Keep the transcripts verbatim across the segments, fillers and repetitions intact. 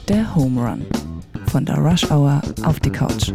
Der Home Run. Von der Rush Hour auf die Couch.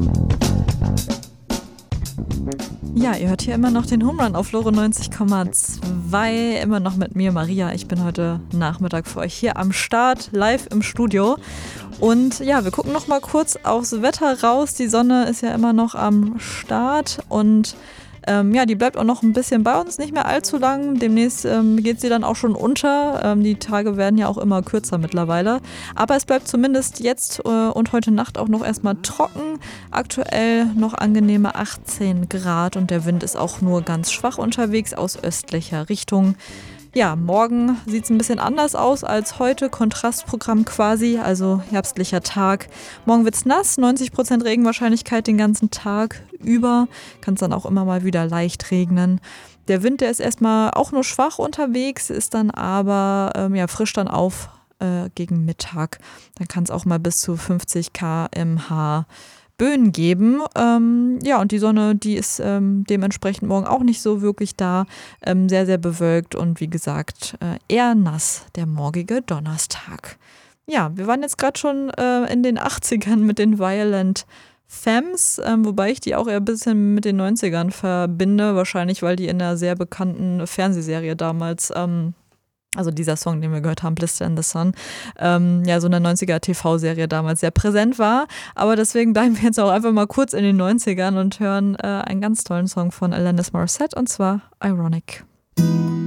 Ja, ihr hört hier immer noch den Home Run auf Lore neunzig Komma zwei, immer noch mit mir, Maria. Ich bin heute Nachmittag für euch hier am Start, live im Studio. Und ja, wir gucken noch mal kurz aufs Wetter raus. Die Sonne ist ja immer noch am Start und ähm, ja, die bleibt auch noch ein bisschen bei uns, nicht mehr allzu lang. Demnächst ähm, geht sie dann auch schon unter. Ähm, die Tage werden ja auch immer kürzer mittlerweile. Aber es bleibt zumindest jetzt äh, und heute Nacht auch noch erstmal trocken. Aktuell noch angenehme achtzehn Grad und der Wind ist auch nur ganz schwach unterwegs aus östlicher Richtung. Ja, morgen sieht es ein bisschen anders aus als heute, Kontrastprogramm quasi, also herbstlicher Tag. Morgen wird es nass, neunzig Prozent Regenwahrscheinlichkeit den ganzen Tag über, kann es dann auch immer mal wieder leicht regnen. Der Wind, der ist erstmal auch nur schwach unterwegs, ist dann aber ähm, ja, frisch dann auf äh, gegen Mittag. Dann kann es auch mal bis zu fünfzig Kilometer pro Stunde Böen geben. Ähm, ja, und die Sonne, die ist ähm, dementsprechend morgen auch nicht so wirklich da. Ähm, sehr, sehr bewölkt und wie gesagt, äh, eher nass der morgige Donnerstag. Ja, wir waren jetzt gerade schon äh, in den achtzigern mit den Violent Femmes, ähm, wobei ich die auch eher ein bisschen mit den neunzigern verbinde. Wahrscheinlich, weil die in einer sehr bekannten Fernsehserie damals ähm, also dieser Song, den wir gehört haben, Blister in the Sun, ähm, ja, so eine neunziger T V-Serie damals sehr präsent war. Aber deswegen bleiben wir jetzt auch einfach mal kurz in den neunzigern und hören äh, einen ganz tollen Song von Alanis Morissette und zwar Ironic.